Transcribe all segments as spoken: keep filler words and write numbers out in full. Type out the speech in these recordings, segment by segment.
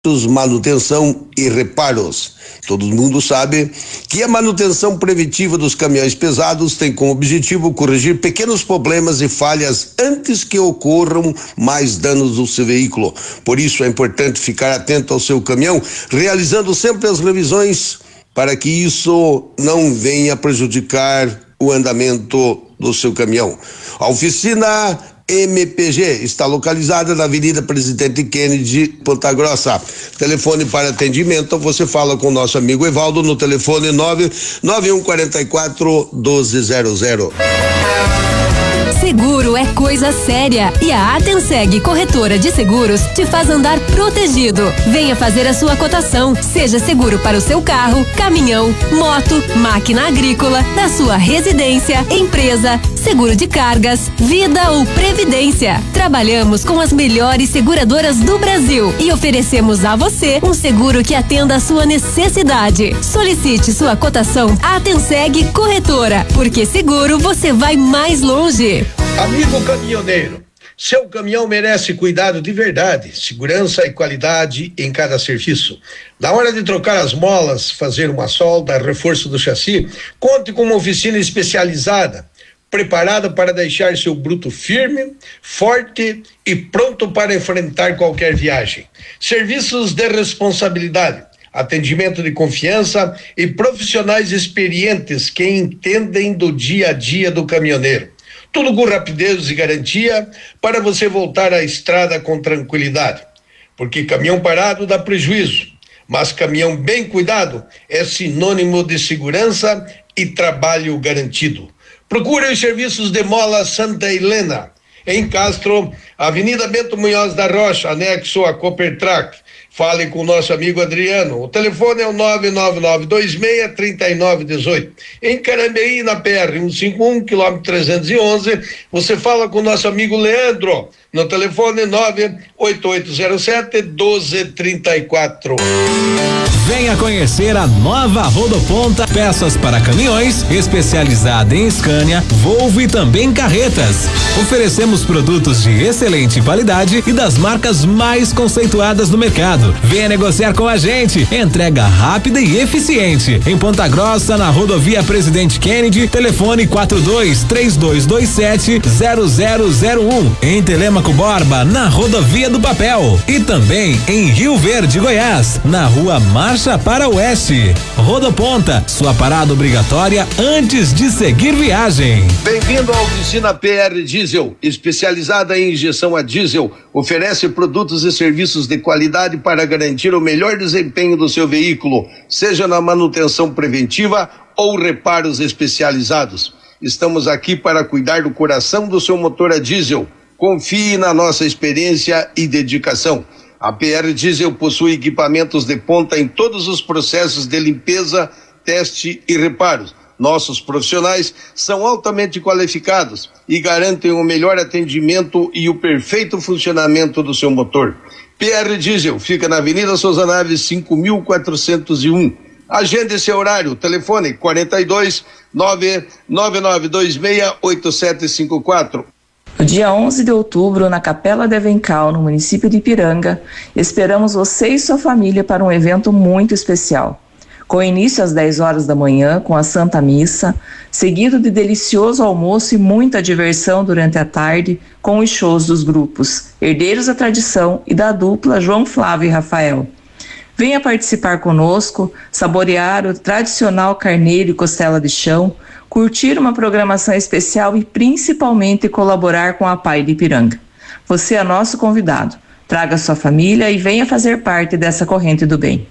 manutenção e reparos. Todo mundo sabe que a manutenção preventiva dos caminhões pesados tem como objetivo corrigir pequenos problemas e falhas antes que ocorram mais danos do seu veículo. Por isso é importante ficar atento ao seu caminhão, realizando sempre as revisões para que isso não venha prejudicar o andamento do seu caminhão. A oficina M P G está localizada na Avenida Presidente Kennedy, Ponta Grossa. Telefone para atendimento, você fala com o nosso amigo Evaldo no telefone nove nove um quatro quatro um dois zero zero. Seguro é coisa séria e a Atenseg Corretora de Seguros te faz andar protegido. Venha fazer a sua cotação. Seja seguro para o seu carro, caminhão, moto, máquina agrícola, da sua residência, empresa, seguro de cargas, vida ou previdência. Trabalhamos com as melhores seguradoras do Brasil e oferecemos a você um seguro que atenda a sua necessidade. Solicite sua cotação Atenseg Corretora, porque seguro você vai mais longe. Amigo caminhoneiro, seu caminhão merece cuidado de verdade, segurança e qualidade em cada serviço. Na hora de trocar as molas, fazer uma solda, reforço do chassi, conte com uma oficina especializada, preparada para deixar seu bruto firme, forte e pronto para enfrentar qualquer viagem. Serviços de responsabilidade, atendimento de confiança e profissionais experientes que entendem do dia a dia do caminhoneiro. Tudo com rapidez e garantia para você voltar à estrada com tranquilidade. Porque caminhão parado dá prejuízo, mas caminhão bem cuidado é sinônimo de segurança e trabalho garantido. Procure os serviços de Mola Santa Helena, em Castro, Avenida Bento Munhoz da Rocha, anexo a Coopertrack. Fale com o nosso amigo Adriano. O telefone é o nove nove nove dois seis, três nove um oito. Em Carambeí, na P R cento e cinquenta e um, quilômetro trezentos e onze, você fala com o nosso amigo Leandro, no telefone nove oito oito zero sete, um dois três quatro. Venha conhecer a nova Rodoponta, peças para caminhões, especializada em Scania, Volvo e também carretas. Oferecemos produtos de excelente qualidade e das marcas mais conceituadas do mercado. Venha negociar com a gente. Entrega rápida e eficiente. Em Ponta Grossa, na rodovia Presidente Kennedy, telefone quatro dois três dois dois sete zero zero zero um. Em Telêmaco Borba, na rodovia do Papel. E também em Rio Verde, Goiás, na rua Marcha para Oeste. Rodoponta, sua parada obrigatória antes de seguir viagem. Bem-vindo à oficina P R Diesel, especializada em injeção a diesel. Oferece produtos e serviços de qualidade para garantir o melhor desempenho do seu veículo, seja na manutenção preventiva ou reparos especializados. Estamos aqui para cuidar do coração do seu motor a diesel. Confie na nossa experiência e dedicação. A P R Diesel possui equipamentos de ponta em todos os processos de limpeza, teste e reparos. Nossos profissionais são altamente qualificados e garantem o melhor atendimento e o perfeito funcionamento do seu motor. P R Diesel fica na Avenida Souza Naves cinco mil quatrocentos e um. Agende seu horário, telefone quarenta e dois, nove nove nove dois seis, oito sete cinco quatro. No dia onze de outubro, na Capela de Avencal, no município de Ipiranga, esperamos você e sua família para um evento muito especial. Com início às dez horas da manhã, com a Santa Missa, seguido de delicioso almoço e muita diversão durante a tarde, com os shows dos grupos Herdeiros da Tradição e da dupla João Flávio e Rafael. Venha participar conosco, saborear o tradicional carneiro e costela de chão, curtir uma programação especial e principalmente colaborar com a P A I de Ipiranga. Você é nosso convidado. Traga sua família e venha fazer parte dessa corrente do bem.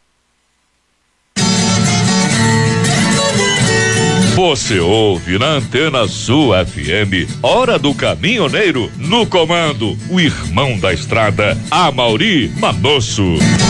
Você ouve na Antena Sul F M, Hora do Caminhoneiro, no comando, o irmão da estrada, Amauri Manosso.